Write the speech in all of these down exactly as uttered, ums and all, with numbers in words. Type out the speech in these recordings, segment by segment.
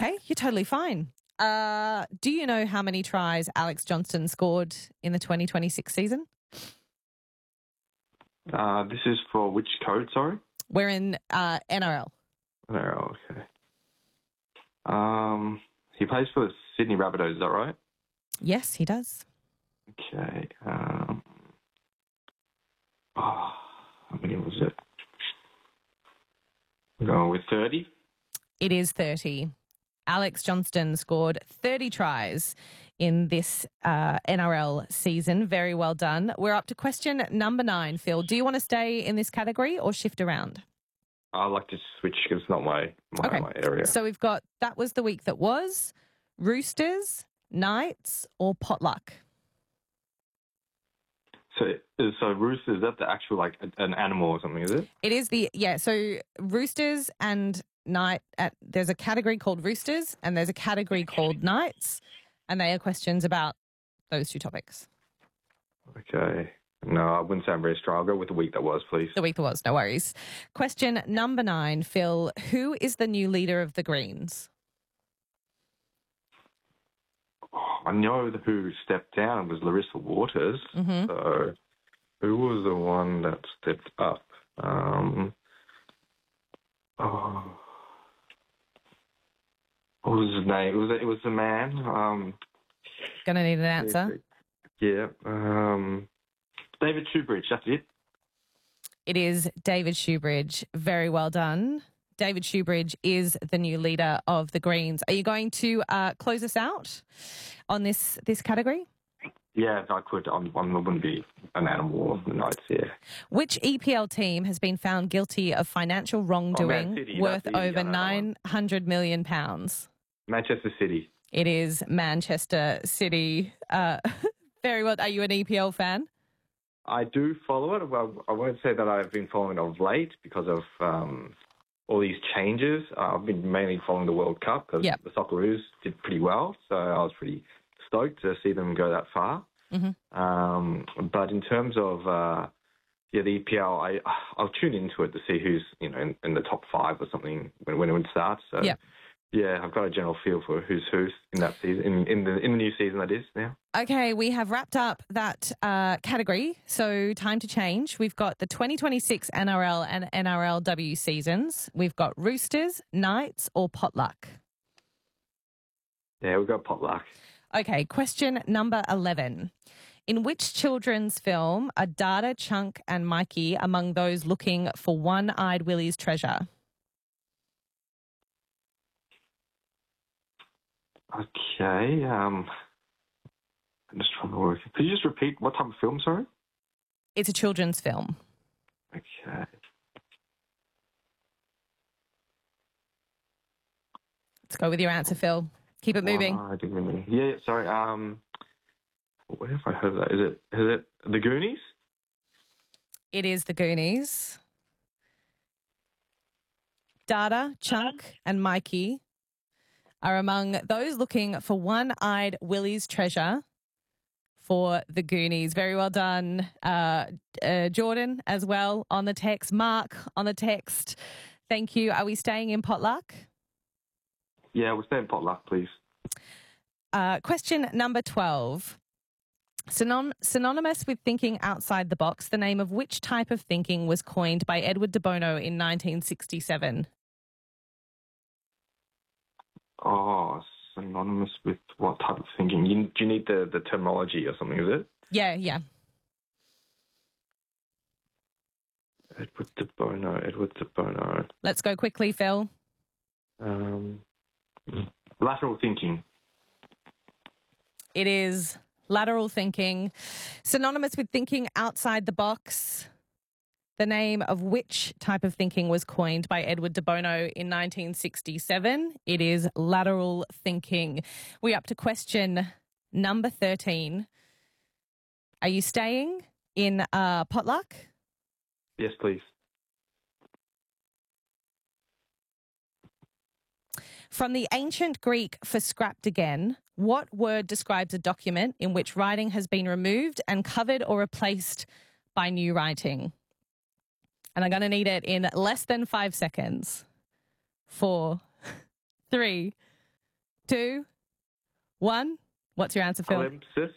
okay. You're totally fine. Uh, do you know how many tries Alex Johnston scored in the twenty twenty-six season? Uh, this is for which code, sorry? We're in uh, N R L. N R L, okay. Um, he plays for the Sydney Rabbitohs, is that right? Yes, he does. Okay. Um, oh, how many was it? I'm going with thirty. It is thirty. Alex Johnston scored thirty tries in this uh, N R L season. Very well done. We're up to question number nine, Phil. Do you want to stay in this category or shift around? I like to switch because it's not my, my, okay. my area. So we've got that was the week that was, Roosters, Knights or Potluck? So, so rooster, is that the actual, like, an animal or something, is it? It is the, yeah, so Roosters and Night, at, there's a category called Roosters and there's a category called Knights, and they are questions about those two topics. Okay. No, I wouldn't say I'm very strong. I'll go with the week that was, please. The week that was, no worries. Question number nine, Phil. Who is the new leader of the Greens? Oh, I know who stepped down was Larissa Waters. Mm-hmm. So who was the one that stepped up? Um, oh, what was his name? It was it was a man. Um, Gonna need an answer. Yeah. Um, David Shoebridge. That's it. It is David Shoebridge. Very well done. David Shoebridge is the new leader of the Greens. Are you going to uh, close us out on this this category? Yeah, if I could. I'm, I wouldn't be an animal of the Knights, yeah. Which E P L team has been found guilty of financial wrongdoing oh, City, worth easy, over nine hundred million pounds? Manchester City. It is Manchester City. Uh, very well. Are you an E P L fan? I do follow it. Well, I won't say that I've been following it of late because of um, all these changes. Uh, I've been mainly following the World Cup because yep. the Socceroos did pretty well, so I was pretty stoked to see them go that far. Mm-hmm. Um, but in terms of uh, yeah, the E P L, I I'll tune into it to see who's you know in, in the top five or something when when it starts. So yep. yeah, I've got a general feel for who's who's in that season in, in the in the new season that is now. Okay, we have wrapped up that uh, category, so time to change. We've got the twenty twenty-six N R L and N R L W seasons. We've got Roosters, Knights or Potluck. Yeah, we've got Potluck. Okay, question number eleven. In which children's film are Dada, Chunk and Mikey among those looking for One-Eyed Willie's treasure? Okay, um, I'm just trying to work. Could you just repeat what type of film, sorry? It's a children's film. Okay. Let's go with your answer, Phil. Keep it moving. Oh, I didn't really. Yeah, sorry. Um, where have I heard that? Is it is it The Goonies? It is The Goonies. Dada, Chunk, and Mikey are among those looking for One-Eyed Willie's treasure for The Goonies. Very well done, uh, uh, Jordan, as well on the text. Mark on the text. Thank you. Are we staying in Potluck? Yeah, we'll stay in Potluck, please. Uh, question number twelve. Synon- synonymous with thinking outside the box, the name of which type of thinking was coined by Edward de Bono in nineteen sixty-seven? Oh, synonymous with what type of thinking? You, do you need the, the terminology or something, is it? Yeah, yeah. Edward de Bono, Edward de Bono. Let's go quickly, Phil. Um, lateral thinking. It is lateral thinking. Synonymous with thinking outside the box. The name of which type of thinking was coined by Edward de Bono in nineteen sixty-seven? It is lateral thinking. We're up to question number thirteen. Are you staying in uh, Potluck? Yes, please. From the ancient Greek for scrapped again, what word describes a document in which writing has been removed and covered or replaced by new writing? And I'm going to need it in less than five seconds. Four, three, two, one. What's your answer, Phil? Palimpsest.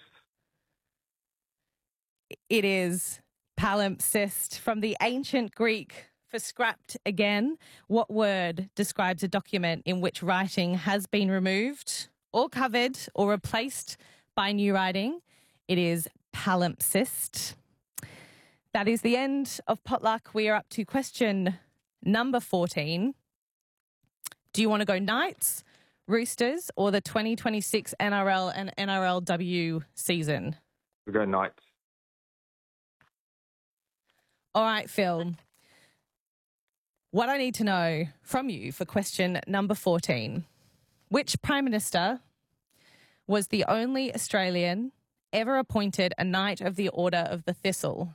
It is palimpsest, from the ancient Greek for scrapped again. What word describes a document in which writing has been removed or covered or replaced by new writing? It is palimpsest. That is the end of Potluck. We are up to question number fourteen. Do you want to go Knights, Roosters, or the twenty twenty-six N R L and N R L W season? We go Knights. All right, Phil. What I need to know from you for question number fourteen. Which Prime Minister was the only Australian ever appointed a Knight of the Order of the Thistle?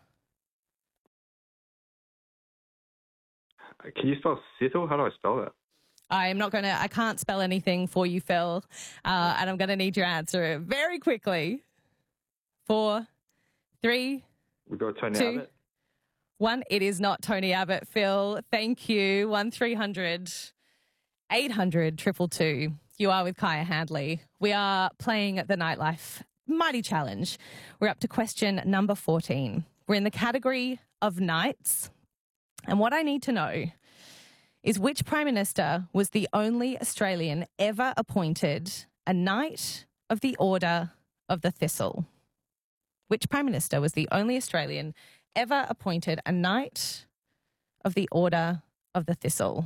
Can you spell Sittle? How do I spell that? I'm not going to, I can't spell anything for you, Phil, uh, and I'm going to need your answer very quickly. Four, three, We go Tony two, Abbott. one. It is not Tony Abbott, Phil. Thank you. One three hundred eight hundred triple two. You are with Kaya Handley. We are playing the Nightlife Mighty Challenge. We're up to question number fourteen. We're in the category of Knights. And what I need to know is which Prime Minister was the only Australian ever appointed a Knight of the Order of the Thistle? Which Prime Minister was the only Australian ever appointed a Knight of the Order of the Thistle?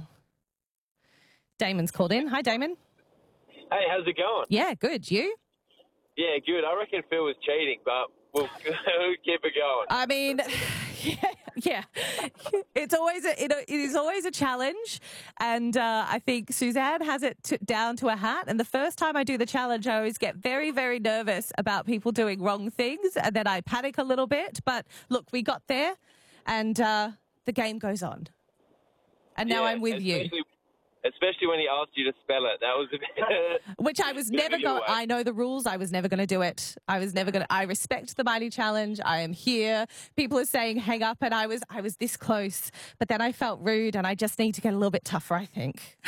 Damon's called in. Hi, Damon. Hey, how's it going? Yeah, good. You? Yeah, good. I reckon Phil was cheating, but we'll keep it going. I mean, yeah, yeah. It's always a, it, it is always a challenge, and uh, I think Suzanne has it t- down to a hat. And the first time I do the challenge, I always get very, very nervous about people doing wrong things, and then I panic a little bit. But look, we got there, and uh, the game goes on. And now Yeah, I'm with you. especially- Especially when he asked you to spell it. That was a bit... Which I was never going. I know the rules. I was never going to do it. I was never going to. I respect the Mighty Challenge. I am here. People are saying hang up, and I was. I was this close, but then I felt rude, and I just need to get a little bit tougher, I think.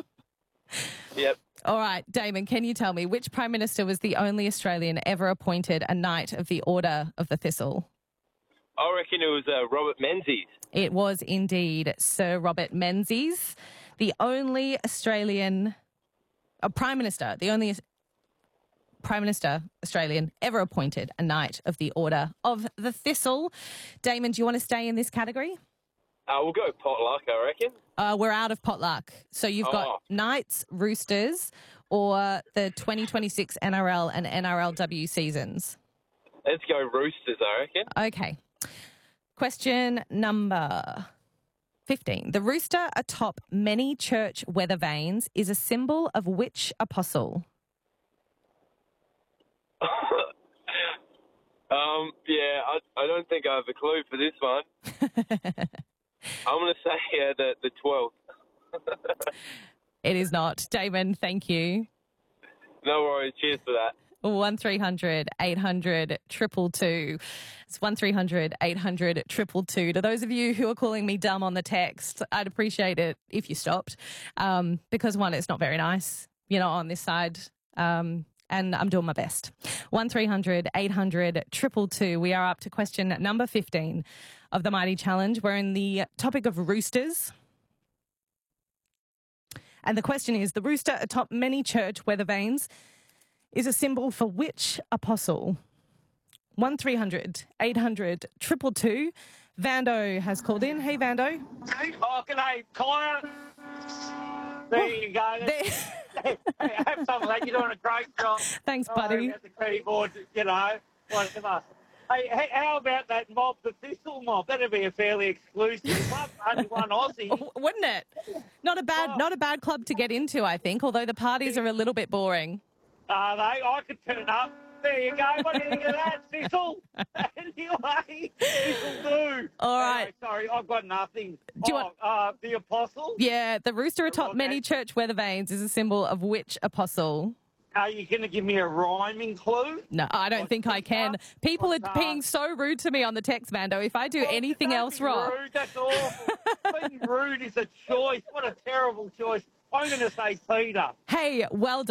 Yep. All right, Damon. Can you tell me which Prime Minister was the only Australian ever appointed a Knight of the Order of the Thistle? I reckon it was uh, Robert Menzies. It was indeed Sir Robert Menzies, the only Australian a Prime Minister, the only Prime Minister Australian ever appointed a Knight of the Order of the Thistle. Damon, do you want to stay in this category? Uh, we'll go Potluck, I reckon. Uh, we're out of Potluck. So you've got Oh. Knights, Roosters, or the twenty twenty-six N R L and N R L W seasons. Let's go Roosters, I reckon. Okay. Question number fifteen. The rooster atop many church weather vanes is a symbol of which apostle? um, yeah, I, I don't think I have a clue for this one. I'm going to say uh, the, the twelfth. It is not. Damon, thank you. No worries. Cheers for that. one three hundred eight hundred triple two. It's one three hundred eight hundred triple two. To those of you who are calling me dumb on the text, I'd appreciate it if you stopped. Um, because one, it's not very nice, you know, on this side. Um, and I'm doing my best. one three hundred eight hundred triple two. We are up to question number fifteen of the Mighty Challenge. We're in the topic of roosters. And the question is, the rooster atop many church weather vanes is a symbol for which apostle? one three hundred eight hundred triple two. Vando has called in. Hey, Vando. Oh, can I call her? There you go. There- Have some of that. You're doing a great job. Thanks, Oh, buddy. at the keyboard, you know, whatever. Hey, hey, how about that mob, the Thistle mob? That'd be a fairly exclusive one. Only one Aussie. W- Wouldn't it? Not a bad, Oh. not a bad club to get into, I think, although the parties are a little bit boring. Are they? I could turn up. There you go. What do you think of that, Thistle? Anyway, Thistle do. All right. Anyway, sorry, I've got nothing. Do you oh, want- uh, the Apostle? Yeah, the rooster atop Okay. many church weather vanes is a symbol of which apostle? Are you going to give me a rhyming clue? No, I don't think I can. People are What's being so rude to me on the text, Vando. If I do Well, anything don't else be wrong. Rude, that's awful. Being rude is a choice. What a terrible choice. I'm going to say Peter. Hey, well done.